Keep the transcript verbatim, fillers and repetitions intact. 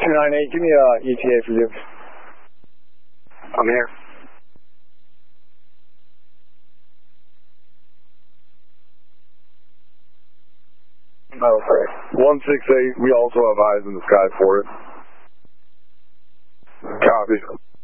two nine eight, give me a E T A for you. I'm here. Oh, correct. one six eight, we also have eyes in the sky for it. Copy.